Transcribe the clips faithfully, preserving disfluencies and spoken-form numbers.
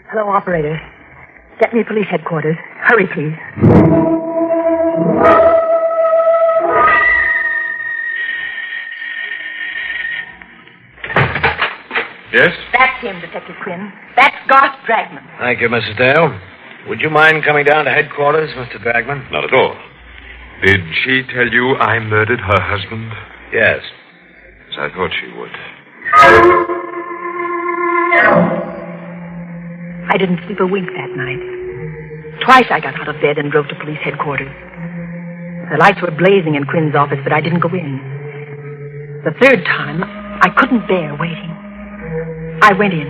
Hello, operator. Get me police headquarters. Hurry, please. Yes? That's him, Detective Quinn. That's Garth Dragman. Thank you, Missus Dale. Would you mind coming down to headquarters, Mister Dragman? Not at all. Did she tell you I murdered her husband? Yes. As I thought she would. I didn't sleep a wink that night. Twice I got out of bed and drove to police headquarters. The lights were blazing in Quinn's office, but I didn't go in. The third time, I couldn't bear waiting. I went in.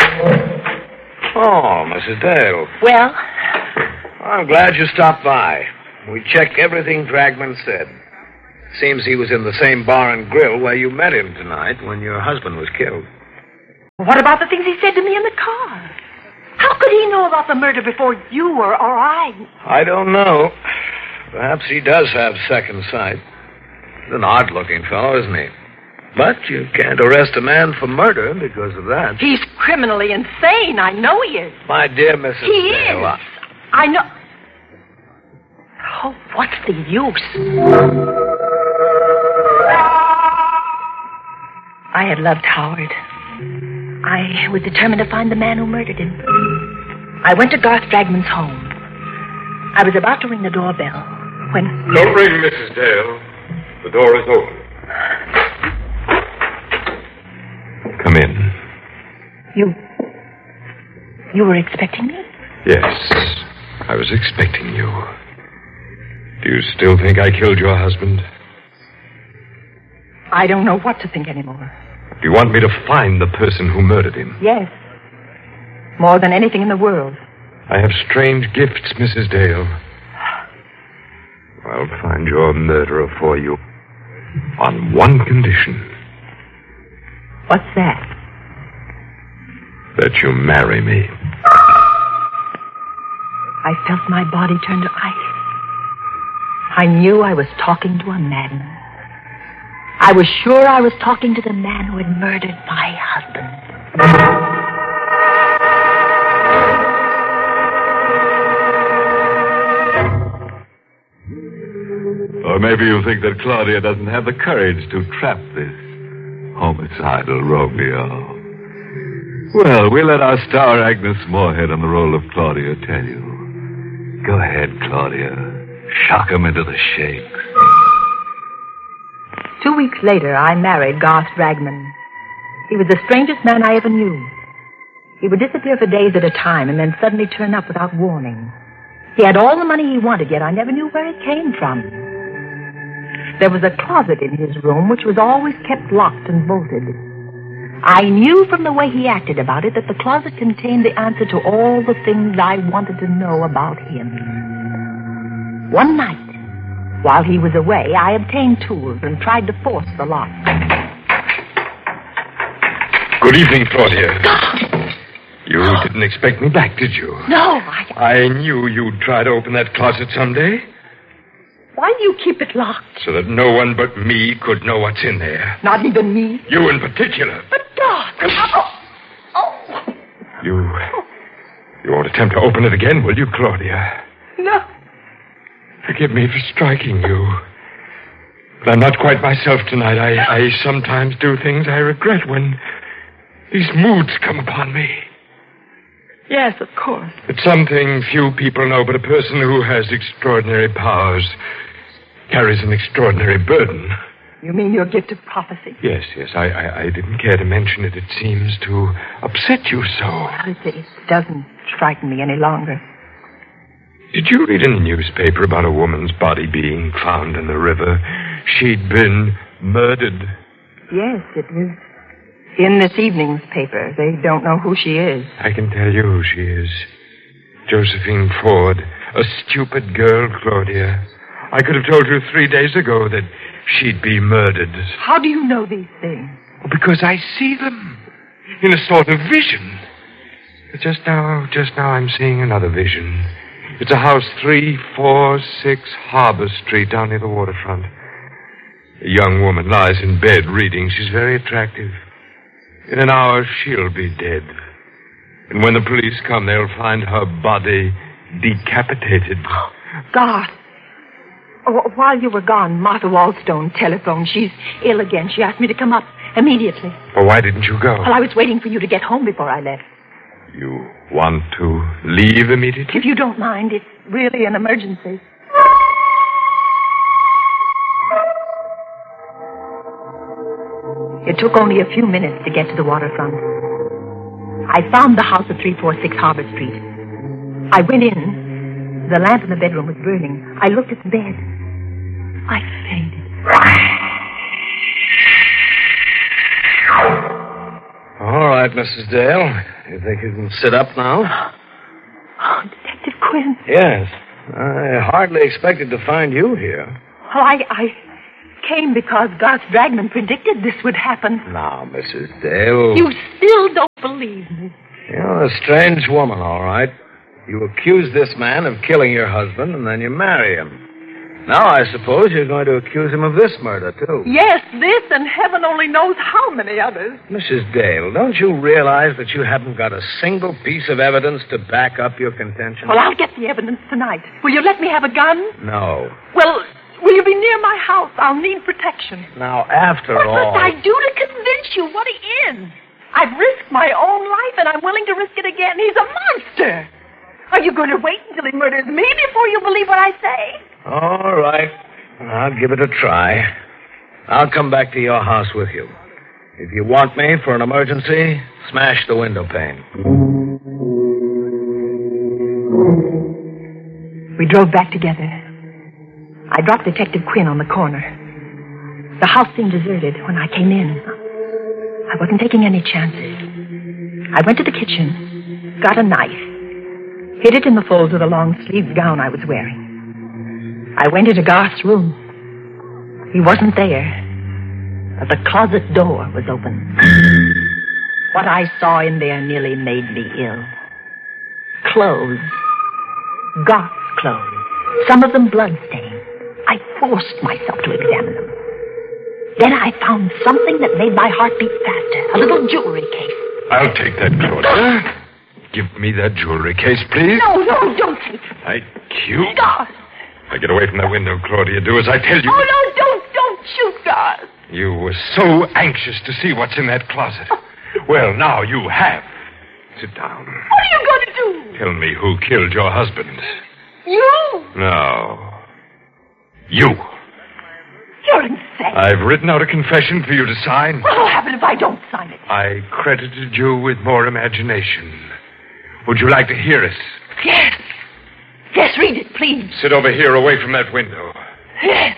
Oh, Missus Dale. Well? I'm glad you stopped by. We checked everything Dragman said. Seems he was in the same bar and grill where you met him tonight when your husband was killed. What about the things he said to me in the car? How could he know about the murder before you or, or I? I don't know. Perhaps he does have second sight. He's an odd-looking fellow, isn't he? But you can't arrest a man for murder because of that. He's criminally insane. I know he is. My dear Missus He Dale, is. I... I know. Oh, what's the use? I had loved Howard. I was determined to find the man who murdered him. I went to Garth Dragman's home. I was about to ring the doorbell when... Don't ring, Missus Dale. The door is open. Come in. You... You were expecting me? Yes, I was expecting you. Do you still think I killed your husband? I don't know what to think anymore. Do you want me to find the person who murdered him? Yes. More than anything in the world. I have strange gifts, Missus Dale. I'll find your murderer for you. On one condition. What's that? That you marry me. I felt my body turn to ice. I knew I was talking to a madman. I was sure I was talking to the man who had murdered my husband. Or maybe you think that Claudia doesn't have the courage to trap this homicidal Romeo. Well, we'll let our star Agnes Moorehead on the role of Claudia tell you. Go ahead, Claudia. Shock him into the shakes. Two weeks later, I married Garth Dragman. He was the strangest man I ever knew. He would disappear for days at a time and then suddenly turn up without warning. He had all the money he wanted, yet I never knew where it came from. There was a closet in his room which was always kept locked and bolted. I knew from the way he acted about it that the closet contained the answer to all the things I wanted to know about him. One night, while he was away, I obtained tools and tried to force the lock. Good evening, Claudia. You didn't expect me back, did you? No, I... I knew you'd try to open that closet someday. Why do you keep it locked? So that no one but me could know what's in there. Not even me? You in particular. But, Doc... Oh. oh. You... You won't attempt to open it again, will you, Claudia? No. Forgive me for striking you. But I'm not quite myself tonight. I, I sometimes do things I regret when these moods come upon me. Yes, of course. It's something few people know, but a person who has extraordinary powers carries an extraordinary burden. You mean your gift of prophecy? Yes, yes. I, I, I didn't care to mention it. It seems to upset you so. Well, it, it doesn't frighten me any longer. Did you read in the newspaper about a woman's body being found in the river? She'd been murdered. Yes, it was in this evening's paper. They don't know who she is. I can tell you who she is. Josephine Ford. A stupid girl, Claudia. I could have told you three days ago that she'd be murdered. How do you know these things? Because I see them in a sort of vision. But just now, just now I'm seeing another vision. It's a house three, four, six Harbor Street down near the waterfront. A young woman lies in bed reading. She's very attractive. In an hour, she'll be dead. And when the police come, they'll find her body decapitated. God. Oh, while you were gone, Martha Wallstone telephoned. She's ill again. She asked me to come up immediately. Well, why didn't you go? Well, I was waiting for you to get home before I left. You want to leave immediately? If you don't mind, it's really an emergency. It took only a few minutes to get to the waterfront. I found the house at three forty-six Harbor Street. I went in. The lamp in the bedroom was burning. I looked at the bed. I fainted. All right, Missus Dale. You think you can sit up now? Oh, Detective Quinn. Yes. I hardly expected to find you here. Well, I, I came because Garth Dragman predicted this would happen. Now, Missus Dale. You still don't believe me. You're a strange woman, all right. You accuse this man of killing your husband, and then you marry him. Now I suppose you're going to accuse him of this murder, too. Yes, this, and heaven only knows how many others. Missus Dale, don't you realize that you haven't got a single piece of evidence to back up your contention? Well, I'll get the evidence tonight. Will you let me have a gun? No. Well, will you be near my house? I'll need protection. Now, after what all... What must I do to convince you what he is? I've risked my own life, and I'm willing to risk it again. He's a monster. Are you going to wait until he murders me before you believe what I say? All right. I'll give it a try. I'll come back to your house with you. If you want me for an emergency, smash the window pane. We drove back together. I dropped Detective Quinn on the corner. The house seemed deserted when I came in. I wasn't taking any chances. I went to the kitchen, got a knife, hid it in the folds of the long-sleeved gown I was wearing. I went into Garth's room. He wasn't there, but the closet door was open. What I saw in there nearly made me ill. Clothes. Garth's clothes. Some of them blood-stained. I forced myself to examine them. Then I found something that made my heart beat faster. A little jewelry case. I'll take that, Claudia. Give me that jewelry case, please. No, no, don't take it. I cute. Garth. Now get away from that window, Claudia. Do as I tell you. Oh, no, don't, don't shoot, Garth. You were so anxious to see what's in that closet. Well, now you have. Sit down. What are you going to do? Tell me who killed your husband. You? No. You. You're insane. I've written out a confession for you to sign. What'll happen if I don't sign it? I credited you with more imagination. Would you like to hear it? Yes. Yes, read it, please. Sit over here away from that window. Yes.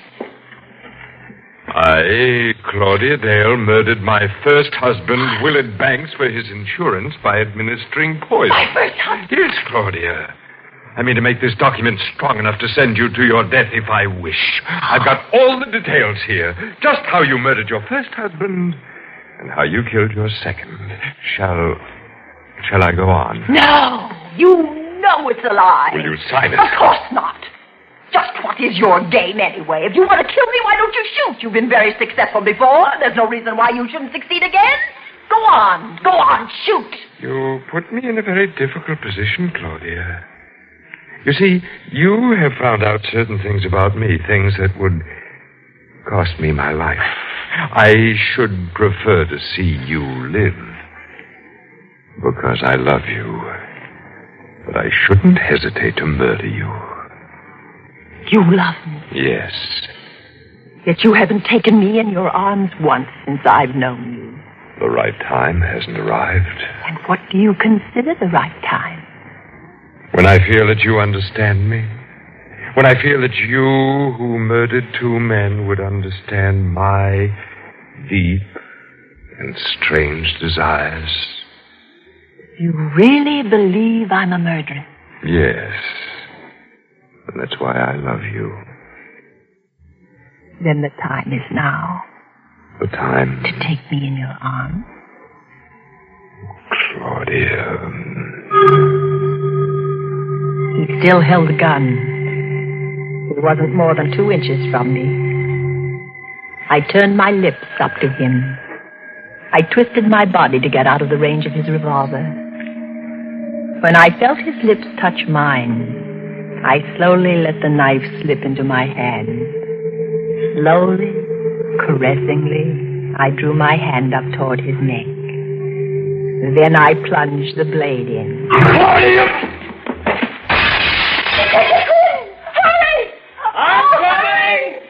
I, Claudia Dale, murdered my first husband, Willard Banks, for his insurance by administering poison. My first husband? Yes, Claudia. I mean to make this document strong enough to send you to your death if I wish. I've got all the details here. Just how you murdered your first husband and how you killed your second. Shall... Shall I go on? No. You know it's a lie. Will you sign it? Of course not. Just what is your game anyway? If you want to kill me, why don't you shoot? You've been very successful before. There's no reason why you shouldn't succeed again. Go on. Go on. Shoot. You put me in a very difficult position, Claudia. You see, you have found out certain things about me, things that would cost me my life. I should prefer to see you live because I love you. But I shouldn't hesitate to murder you. You love me. Yes. Yet you haven't taken me in your arms once since I've known you. The right time hasn't arrived. And what do you consider the right time? When I feel that you understand me. When I feel that you, who murdered two men, would understand my deep and strange desires. You really believe I'm a murderer? Yes. And that's why I love you. Then the time is now. The time? To take me in your arms. Claudia. He still held the gun. It wasn't more than two inches from me. I turned my lips up to him. I twisted my body to get out of the range of his revolver. When I felt his lips touch mine, I slowly let the knife slip into my hand. Slowly, caressingly, I drew my hand up toward his neck. Then I plunged the blade in. Claudia! Hurry! I'm coming!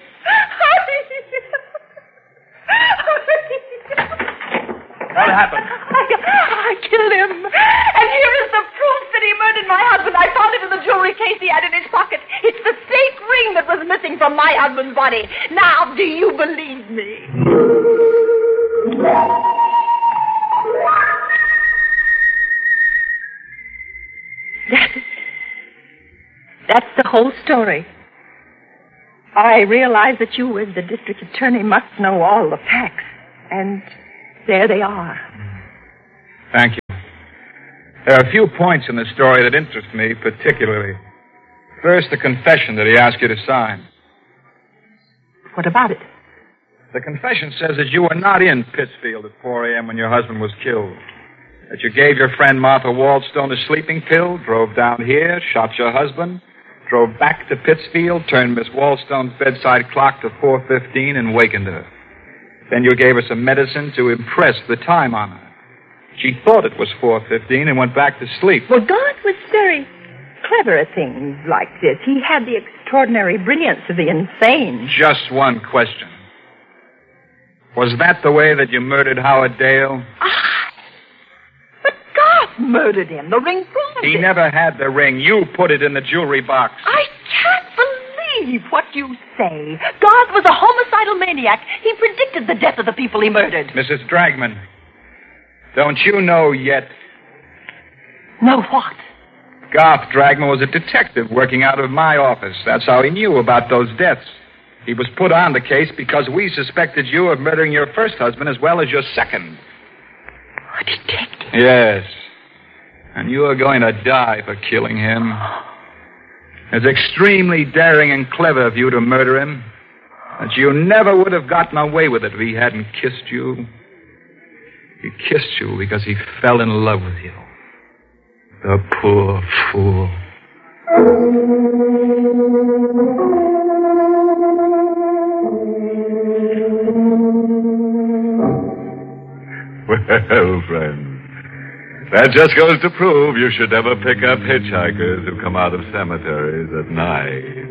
What happened? I, I killed him. And here is the proof that he murdered my husband. I found it in the jewelry case he had in his pocket. It's the fake ring that was missing from my husband's body. Now, do you believe me? That's it. That's the whole story. I realize that you, as the district attorney, must know all the facts. And there they are. Thank you. There are a few points in the story that interest me particularly. First, the confession that he asked you to sign. What about it? The confession says that you were not in Pittsfield at four a.m. when your husband was killed. That you gave your friend Martha Waldstone a sleeping pill, drove down here, shot your husband, drove back to Pittsfield, turned Miss Waldstone's bedside clock to four fifteen and wakened her. Then you gave her some medicine to impress the time on her. She thought it was four fifteen and went back to sleep. Well, God was very clever at things like this. He had the extraordinary brilliance of the insane. Just one question. Was that the way that you murdered Howard Dale? Ah, but God murdered him. The ring proved He it. never had the ring. You put it in the jewelry box. I can't believe what you say. God was a homicidal maniac. He predicted the death of the people he murdered. Missus Dragman, don't you know yet? Know what? Garth Dragman was a detective working out of my office. That's how he knew about those deaths. He was put on the case because we suspected you of murdering your first husband as well as your second. A detective? Yes. And you are going to die for killing him. It's extremely daring and clever of you to murder him. But you never would have gotten away with it if he hadn't kissed you. He kissed you because he fell in love with you. The poor fool. Well, friend, that just goes to prove you should never pick up hitchhikers who come out of cemeteries at night.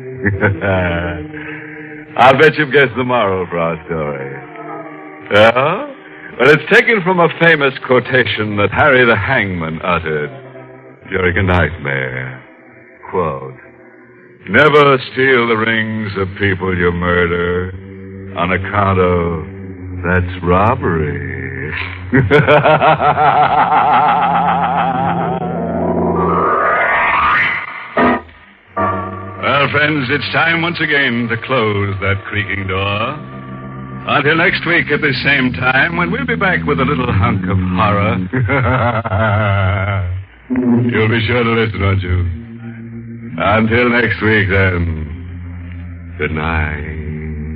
I'll bet you've guessed the moral for our story. Yeah? Well, it's taken from a famous quotation that Harry the Hangman uttered during a nightmare. Quote, "Never steal the rings of people you murder on account of that's robbery." Well, friends, it's time once again to close that creaking door. Until next week at the same time, when we'll be back with a little hunk of horror. You'll be sure to listen, won't you? Until next week, then. Good night.